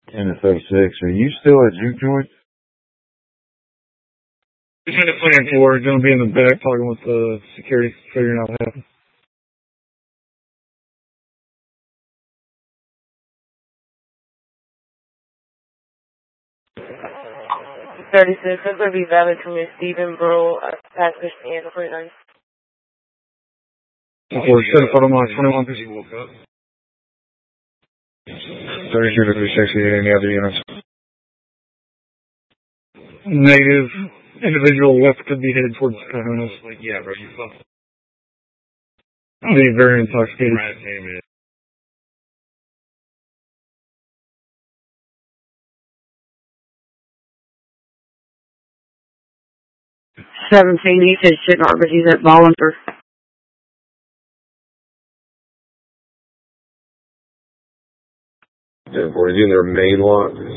10-36. Are you still at Juke Joint? Just had a plan for it. Going to be in the back talking with the security, figuring out what happened. That's going to be valid from your Stephen Bro, past Christian and 49. We're set a photo on 21 because he woke up. 33-68, any other units? Negative. Individual left could be headed towards Cajonas. Like, yeah, bro, you fucked. Be very intoxicated. Rat payment. He said shit garbage. He's at Volunteer. Yeah, boy, is he in their main lot?